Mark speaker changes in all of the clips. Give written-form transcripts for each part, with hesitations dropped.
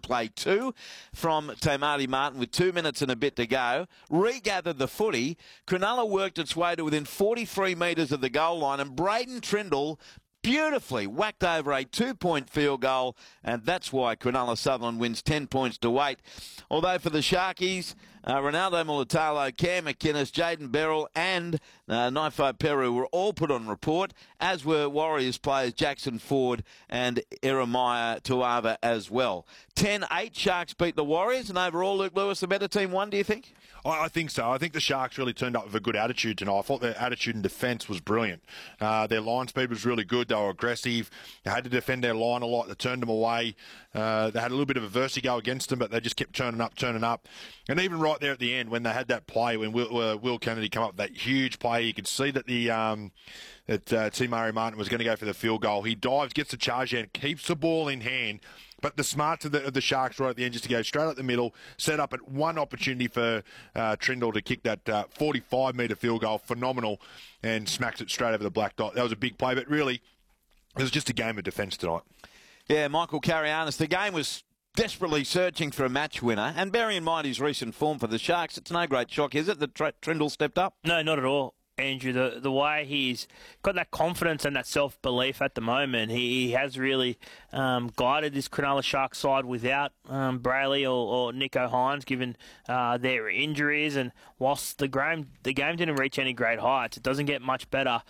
Speaker 1: play 2 from Te Marty Martin with 2 minutes and a bit to go. Regathered the footy. Cronulla worked its way to within 43 metres of the goal line, and Braden Trindle beautifully whacked over a 2-point field goal, and that's why Cronulla Sutherland wins 10 points to 8. Although for the Sharkies, Ronaldo Mulatalo, Cam McInnes, Jaden Beryl and Naifo Peru were all put on report, as were Warriors players Jackson Ford and Eremiah Tuava as well. 10-8 Sharks beat the Warriors, and overall, Luke Lewis, the better team won, do you think?
Speaker 2: I think so. I think the Sharks really turned up with a good attitude tonight. I thought their attitude in defence was brilliant. Their line speed was really good. They were aggressive. They had to defend their line a lot. They turned them away. They had a little bit of adversity go against them, but they just kept turning up. And even right there at the end, when they had that play, when Will Kennedy came up with that huge play, you could see that Te Marty Martin was going to go for the field goal. He dives, gets the charge and keeps the ball in hand. But the smarts of the Sharks right at the end just to go straight up the middle, set up at one opportunity for Trindle to kick that 45-metre field goal, phenomenal, and smacks it straight over the black dot. That was a big play, but really, it was just a game of defence tonight. Yeah,
Speaker 1: Michael Carianis, the game was desperately searching for a match winner, and bearing in mind his recent form for the Sharks, it's no great shock, is it, that Trindle stepped up?
Speaker 3: No, not at all. Andrew, the way he's got that confidence and that self-belief at the moment, he has really guided this Cronulla Sharks side without Brayley or Nico Hines, given their injuries. And whilst the game didn't reach any great heights, it doesn't get much better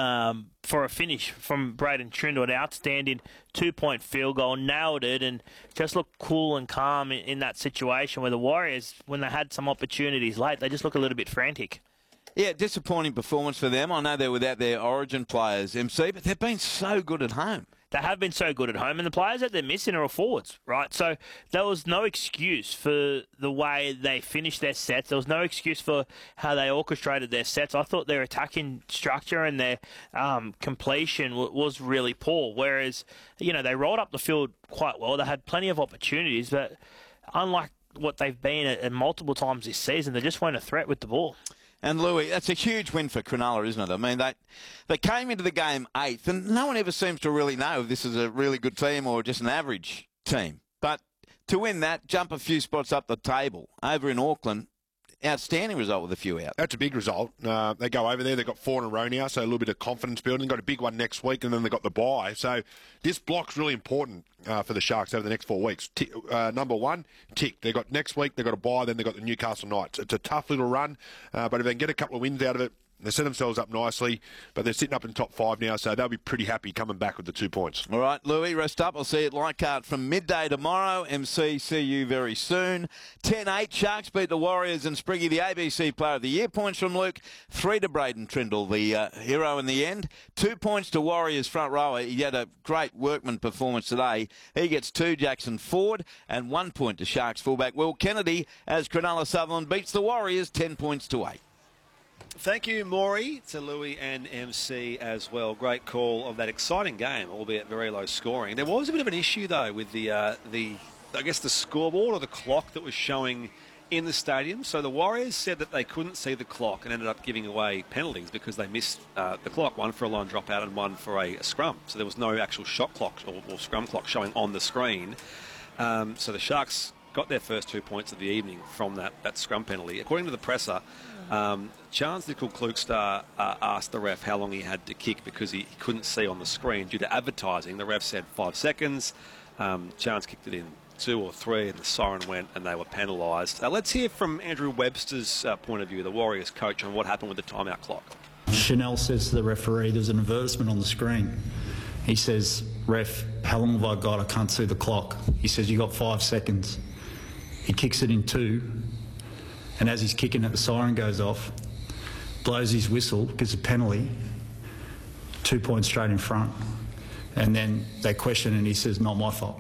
Speaker 3: for a finish from Braden Trindle. An outstanding 2-point field goal, nailed it, and just looked cool and calm in that situation where the Warriors, when they had some opportunities late, they just look a little bit frantic.
Speaker 1: Yeah, disappointing performance for them. I know they're without their origin players, MC, but they've been so good at home.
Speaker 3: They have been so good at home, and the players that they're missing are forwards, right? So there was no excuse for the way they finished their sets. There was no excuse for how they orchestrated their sets. I thought their attacking structure and their completion was really poor, whereas, they rolled up the field quite well. They had plenty of opportunities, but unlike what they've been at multiple times this season, they just weren't a threat with the ball.
Speaker 1: And Louis, that's a huge win for Cronulla, isn't it? I mean, they came into the game 8th, and no one ever seems to really know if this is a really good team or just an average team. But to win that, jump a few spots up the table over in Auckland, outstanding result with a few out.
Speaker 2: That's a big result. They go over there. They've got 4 in a row now, so a little bit of confidence building. They've got a big one next week, and then they've got the bye. So this block's really important for the Sharks over the next 4 weeks. Number 1, tick. They've got next week, they've got a bye, then they've got the Newcastle Knights. It's a tough little run, but if they can get a couple of wins out of it, they set themselves up nicely, but they're sitting up in top 5 now, so they'll be pretty happy coming back with the 2 points.
Speaker 1: All right, Louis, rest up. I'll see you at Leichhardt from midday tomorrow. MC, see you very soon. 10-8, Sharks beat the Warriors, and Spriggy, the ABC Player of the Year. Points from Luke, 3 to Braden Trindle, the hero in the end. 2 points to Warriors front rower. He had a great workman performance today. He gets 2, Jackson Ford, and 1 point to Sharks fullback Will Kennedy, as Cronulla Sutherland beats the Warriors 10 points to 8.
Speaker 4: Thank you, Maury, to Louis and MC as well. Great call of that exciting game, albeit very low scoring. There was a bit of an issue, though, with the scoreboard or the clock that was showing in the stadium. So the Warriors said that they couldn't see the clock and ended up giving away penalties because they missed the clock, one for a line dropout and one for a scrum. So there was no actual shot clock or scrum clock showing on the screen. So the Sharks got their first 2 points of the evening from that scrum penalty. According to the presser, Chance Nickel-Klugstar asked the ref how long he had to kick because he couldn't see on the screen due to advertising. The ref said 5 seconds. Chance kicked it in 2 or 3 and the siren went and they were penalised. Let's hear from Andrew Webster's point of view, the Warriors coach, on what happened with the timeout clock.
Speaker 5: Chanel says to the referee, there's an advertisement on the screen. He says, ref, how long have I got? I can't see the clock. He says, you got 5 seconds. He kicks it in 2. And as he's kicking it, the siren goes off, blows his whistle, gives a penalty, 2 points straight in front. And then they question and he says, not my fault.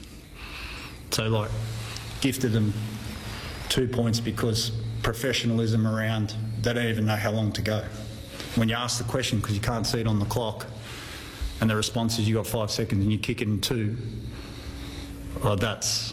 Speaker 5: So, gifted them 2 points because professionalism around, they don't even know how long to go. When you ask the question, because you can't see it on the clock, and the response is you got 5 seconds and you kick it in 2, well, that's,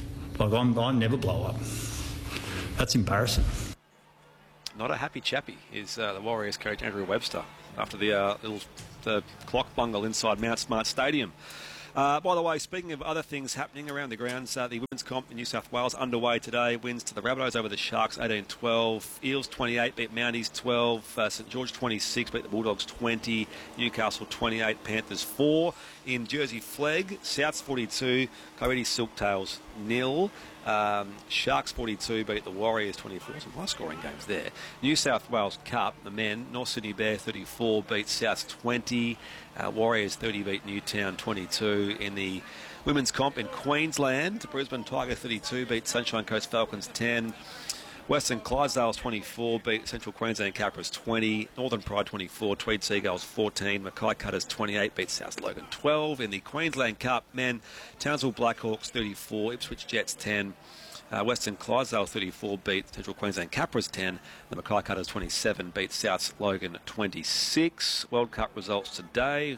Speaker 5: I never blow up. That's embarrassing.
Speaker 4: Not a happy chappy is the Warriors coach Andrew Webster after the clock bungle inside Mount Smart Stadium. By the way, speaking of other things happening around the grounds, the women's comp in New South Wales underway today. Wins to the Rabbitohs over the Sharks 18-12. Eels 28 beat Mounties 12. St George 26 beat the Bulldogs 20. Newcastle 28, Panthers 4. In Jersey Flegg, Souths 42, Coyote Silktails 0. Sharks 42 beat the Warriors 24. Some high scoring games there. New South Wales Cup, the men, North Sydney Bear 34 beat Souths 20. Warriors 30 beat Newtown 22. In the women's comp in Queensland, Brisbane Tiger 32 beat Sunshine Coast Falcons 10. Western Clydesdales 24 beat Central Queensland Capras 20. Northern Pride 24, Tweed Seagulls 14. Mackay Cutters 28 beat South Logan 12. In the Queensland Cup, men, Townsville Blackhawks 34, Ipswich Jets 10. Western Clydesdale 34 beat Central Queensland Capras 10. The Mackay Cutters 27 beat South Logan 26. World Cup results today.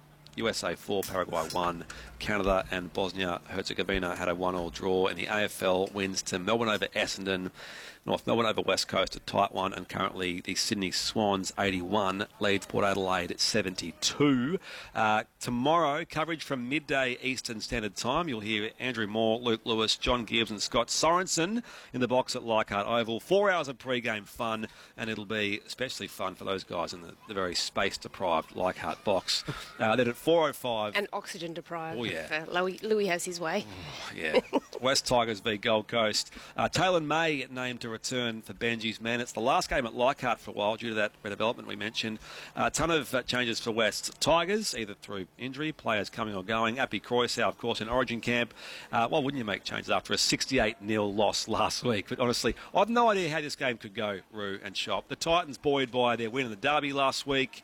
Speaker 4: USA 4, Paraguay 1. Canada and Bosnia-Herzegovina had a 1-1 draw. And the AFL wins to Melbourne over Essendon. North Melbourne over West Coast, a tight one. And currently the Sydney Swans 81 leads Port Adelaide at 72. Tomorrow, coverage from midday Eastern Standard Time. You'll hear Andrew Moore, Luke Lewis, John Gibbs and Scott Sorensen in the box at Leichhardt Oval. 4 hours of pre-game fun, and it'll be especially fun for those guys in the very space-deprived Leichhardt box. Then at 4:05...
Speaker 6: And oxygen-deprived.
Speaker 4: Oh, yeah.
Speaker 6: Louis has his way.
Speaker 4: Yeah. West Tigers v Gold Coast. Taylor May named to return for Benji's men. It's the last game at Leichhardt for a while due to that redevelopment we mentioned. A ton of changes for West Tigers, either through injury, players coming or going. Appy Croysow, of course, in Origin camp. Why wouldn't you make changes after a 68-0 loss last week? But honestly, I've no idea how this game could go, Roo and Shop. The Titans buoyed by their win in the Derby last week.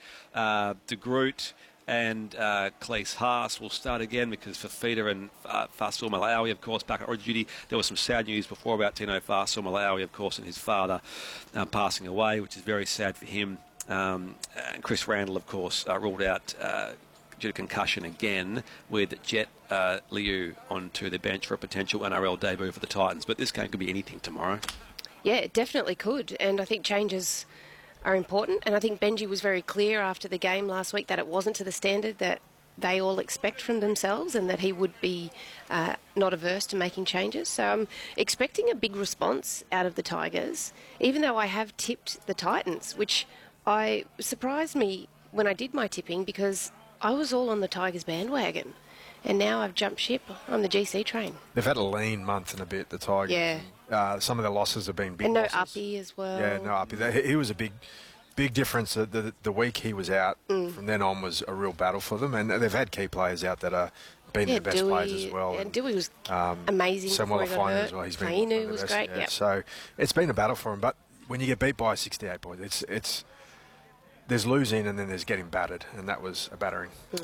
Speaker 4: De Groot and Cleese Haas will start again because Fafita and Faisal Malawi, of course, back at Origin duty. There was some sad news before about Tino Faisal Malawi, of course, and his father passing away, which is very sad for him. And Chris Randall, of course, ruled out due to concussion again with Jet Liu onto the bench for a potential NRL debut for the Titans. But this game could be anything tomorrow.
Speaker 6: Yeah, it definitely could. And I think changes are important. And I think Benji was very clear after the game last week that it wasn't to the standard that they all expect from themselves and that he would be not averse to making changes. So I'm expecting a big response out of the Tigers, even though I have tipped the Titans, which surprised me when I did my tipping because I was all on the Tigers bandwagon. And now I've jumped ship on the GC train.
Speaker 7: They've had a lean month and a bit, the Tigers.
Speaker 6: Yeah.
Speaker 7: Some of their losses have been big
Speaker 6: and no
Speaker 7: losses.
Speaker 6: Uppy as well.
Speaker 7: Yeah, no Uppy. He was a big difference. The week he was out, from then on was a real battle for them. And they've had key players out that are been their best players as well.
Speaker 6: And Dewey was amazing before he got hurt.
Speaker 7: As well. He's been
Speaker 6: Fainu was great.
Speaker 7: Yeah. So it's been a battle for him. But when you get beat by 68 boys, it's there's losing and then there's getting battered, and that was a battering.